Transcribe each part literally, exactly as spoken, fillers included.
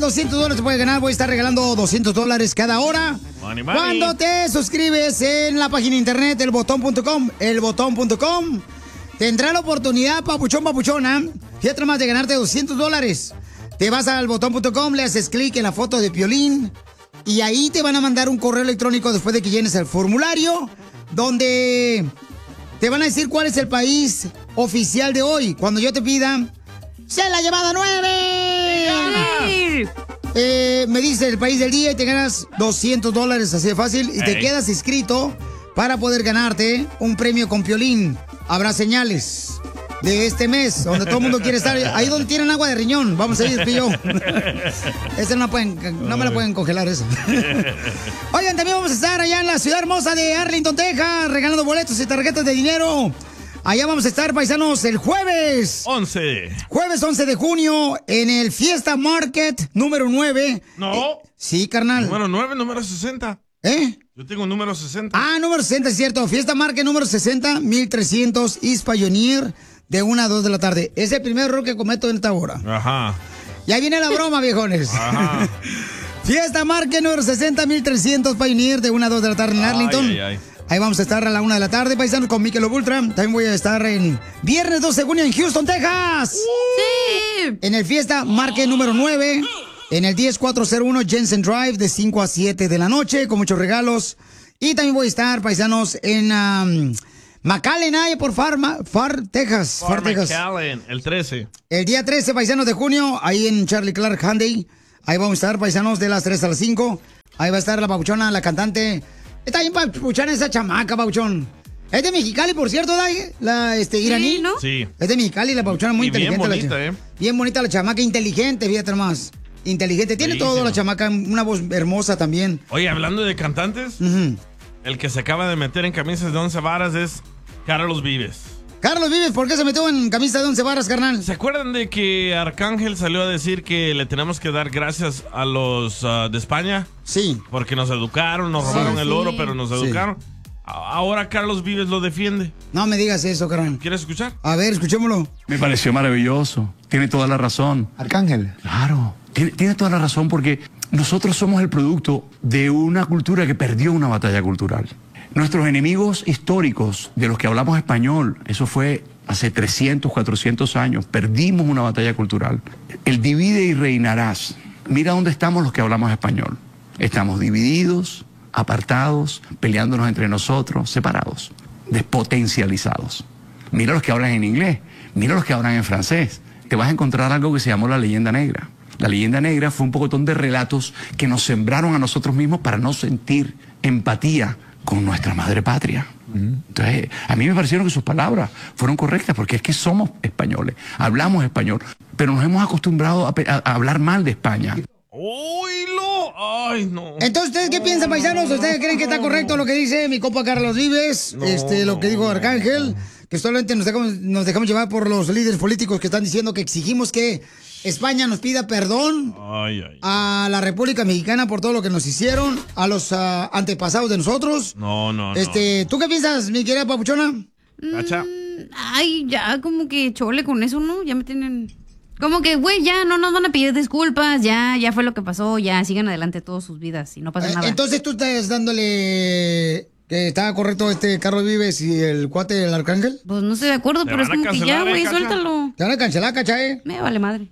doscientos dólares te puedes ganar. Voy a estar regalando doscientos dólares cada hora. Money, money. Cuando te suscribes en la página de internet elbotón punto com, elbotón punto com, tendrá la oportunidad, papuchón, papuchona, fíjate más de ganarte doscientos dólares. Te vas al botón punto com, le haces clic en la foto de Piolín y ahí te van a mandar un correo electrónico después de que llenes el formulario, donde te van a decir cuál es el país oficial de hoy. Cuando yo te pida, ¡sé la llamada nueve! Sí. Eh, me dice el país del día y te ganas doscientos dólares, así de fácil, y te Hey. quedas inscrito para poder ganarte un premio con Piolín. Habrá señales de este mes, donde todo el mundo quiere estar. Ahí donde tienen agua de riñón, vamos a ir, pillo. Esa no, pueden, no me la pueden congelar, esa. Oigan, también vamos a estar allá en la ciudad hermosa de Arlington, Texas, regalando boletos y tarjetas de dinero. Allá vamos a estar, paisanos, el jueves. once. Jueves once de junio, en el Fiesta Market número nueve. No. Eh, sí, carnal. Número nueve, número sesenta. ¿Eh? Yo tengo número sesenta. Ah, número sesenta, es cierto. Fiesta Market número sesenta, mil trescientos East Pioneer, de una a dos de la tarde. Es el primer error que cometo en esta hora. Ajá. Ya viene la broma, viejones. Ajá. Fiesta Market número sesenta, mil trescientos Pioneer, de una a dos de la tarde en Arlington. Ay, ay, ay. Ahí vamos a estar a la una de la tarde, paisanos, con Michelob Ultra. También voy a estar en viernes doce de junio en Houston, Texas. Sí. En el Fiesta Market número nueve, en el diez cuatrocientos uno Jensen Drive, de cinco a siete de la noche, con muchos regalos. Y también voy a estar, paisanos, en um, McAllen, ahí por Farma, Far, Texas. Far, Far Texas. McAllen, el trece. El día trece, paisanos de junio, ahí en Charlie Clark Hyundai. Ahí vamos a estar, paisanos, de las tres a las cinco. Ahí va a estar la papuchona, la cantante. Está bien papuchona esa chamaca, papuchón. Es de Mexicali, por cierto, ¿da? La este, iraní. Sí, ¿no? Sí. Es de Mexicali, la papuchona muy Y bien inteligente. bonita, la cha- ¿eh? Bien bonita la chamaca, inteligente, fíjate más. Inteligente. Tiene Bellísima. todo la chamaca, una voz hermosa también. Oye, hablando de cantantes, Ujú. el que se acaba de meter en camisas de once varas es Carlos Vives. Carlos Vives, ¿por qué se metió en camisa de once varas, carnal? ¿Se acuerdan de que Arcángel salió a decir que le tenemos que dar gracias a los ah, de España? Sí. Porque nos educaron, nos robaron Sí. el oro, pero nos Sí. educaron. A- Ahora Carlos Vives lo defiende. No me digas eso, carnal. ¿Quieres escuchar? A ver, escuchémoslo. Me pareció maravilloso. Tiene toda la razón. Arcángel. Claro, tiene, tiene toda la razón porque nosotros somos el producto de una cultura que perdió una batalla cultural. Nuestros enemigos históricos, de los que hablamos español, eso fue hace trescientos, cuatrocientos años, perdimos una batalla cultural. El divide y reinarás. Mira dónde estamos los que hablamos español. Estamos divididos, apartados, peleándonos entre nosotros, separados, despotencializados. Mira los que hablan en inglés, mira los que hablan en francés. Te vas a encontrar algo que se llamó la leyenda negra. La leyenda negra fue un pocotón de relatos que nos sembraron a nosotros mismos para no sentir empatía con nuestra madre patria. Entonces, a mí me parecieron que sus palabras fueron correctas porque es que somos españoles, hablamos español, pero nos hemos acostumbrado a, pe- a- a hablar mal de España. ¡Oílo! ¡Ay, no! Entonces, ¿ustedes qué piensan, paisanos? ¿Ustedes creen que está correcto lo que dice mi compa Carlos Vives? No, este, lo que dijo no, Arcángel, que solamente nos dejamos, nos dejamos llevar por los líderes políticos que están diciendo que exigimos que España nos pida perdón Ay, ay. a la República Mexicana por todo lo que nos hicieron, a los ah, antepasados de nosotros. No, no, no. Este, ¿tú qué piensas, mi querida papuchona? Cacha. Ay, ya como que chole con eso, ¿no? Ya me tienen... Como que, güey, ya no nos van a pedir disculpas, ya, ya fue lo que pasó, ya sigan adelante todas sus vidas y no pasa Eh, nada. Entonces tú estás dándole que estaba correcto este Carlos Vives y el cuate del Arcángel. Pues no estoy de acuerdo, Te pero es van a como que ya, cancelar, güey, ¿eh, Cacha? suéltalo. Te van a cancelar, ¿cachai? eh? Me vale madre.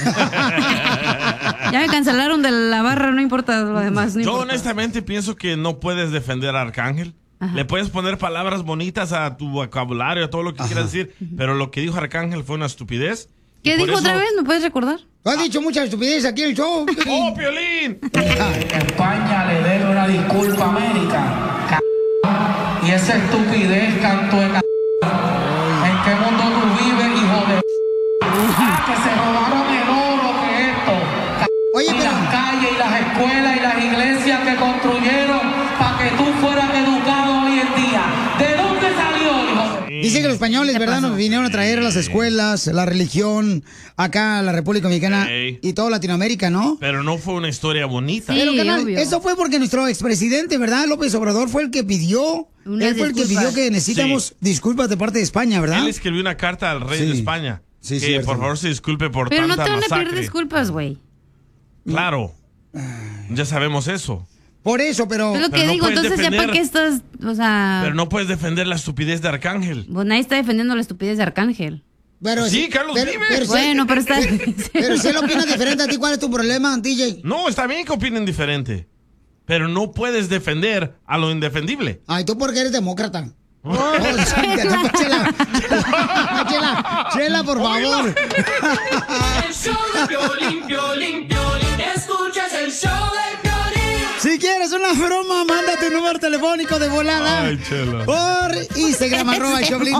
Ya me cancelaron de la barra, no importa lo demás. No Yo importa. honestamente pienso que no puedes defender a Arcángel. Ajá. Le puedes poner palabras bonitas a tu vocabulario, a todo lo que quieras decir, pero lo que dijo Arcángel fue una estupidez. ¿Qué Y por dijo eso- otra vez? ¿Me puedes recordar? Tú has dicho mucha estupidez aquí en el show. ¡Oh, Piolín! España le debe una disculpa a América. C- y esa estupidez, canto de c... ¿En qué mundo tú vives, hijo de... Ah, que se robaron el oro, que esto. C- Oye, y pero- las calles y las escuelas y las iglesias que construyeron para que tú fueras educado hoy en día. ¿De dónde salió, hijo de... Dice que los españoles, ¿verdad? Nos vinieron a traer a las escuelas, la religión, acá a la República Mexicana Ey. y toda Latinoamérica, ¿no? Pero no fue una historia bonita. Sí. Pero, carnal, obvio. eso fue porque nuestro expresidente, ¿verdad? López Obrador fue el que pidió. Unas él fue el que disculpas. pidió que necesitamos Sí. disculpas de parte de España, ¿verdad? Él escribió una carta al rey Sí. de España. Sí, que cierto. por favor se disculpe por Pero no tanta te van a masacre. pedir disculpas, güey. Claro. Ya sabemos eso. Por eso, pero... Es lo que Pero no digo, puedes entonces ya defender- para qué estás, o sea... Pero no puedes defender la estupidez de Arcángel. Pues nadie está defendiendo la estupidez de Arcángel. Pero Sí, si- Carlos pero- Vives. pero si- Bueno, pero está... Pero si él opina diferente a ti, ¿cuál es tu problema, D J? No, está bien que opinen diferente. Pero no puedes defender a lo indefendible. Ay, tú porque eres demócrata. Oh, sí, te toca, Chela. Chela, Chela, Chela, por favor. El show de Piolín, Piolín, Piolín. Escuchas el show de Piolín. Si quieres una broma, manda tu número telefónico de volada. Ay, Chela. Por Instagram, arroba el Choplin.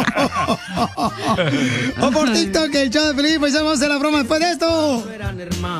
O por TikTok, el show de Piolín. Pues vamos a hacer la broma después de esto.